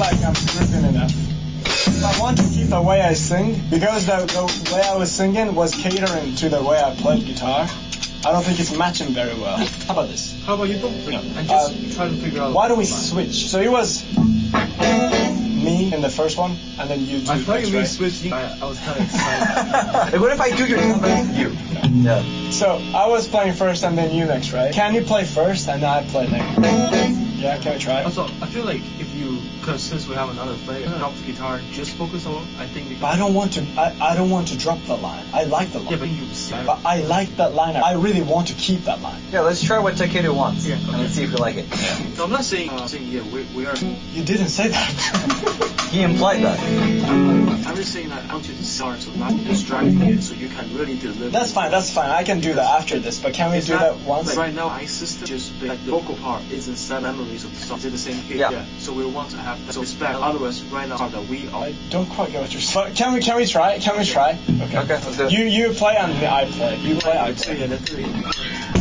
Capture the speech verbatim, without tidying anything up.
like I'm driven enough. I want to keep the way I sing because the, the way I was singing was catering to the way I played guitar. I don't think it's matching very well. How about this? How about you don't think? No. And just Uh, try to figure out. Why don't we switch? So it was me in the first one, and then you do I thought next, you mean right? switching. I, I was kind of excited. Like, what if I do your number and you? Yeah. So I was playing first, and then you next, right? Can you play first, and then I play next? Yeah, can we try? Also, I feel like if you, because since we have another player, drop the guitar, just focus on. I think. You can, But I don't want to. I, I don't want to drop the line. I like the line. Yeah, but you said. But I like that line. I really want to keep that line. Yeah, let's try what Takedo wants. Yeah, okay. And let's see if we like it. So I'm not saying, uh, saying yeah, we, we are. You didn't say that. He implied that. I'm just saying that I want you to start, so not distracting it, so you can really deliver. That's fine. That's fine. I can do that after this. But can we It's do not, that once? Like right now, my system just like the vocal part is inside memories of the song. It's in the same page. Yeah. So we want to have that. So it's back. Otherwise, right now that we are. I don't quite get what you're saying. But can we can we try? Can we try? Okay. Okay, let's do it. You you play and I play. You play, I So play. yeah, let's do it.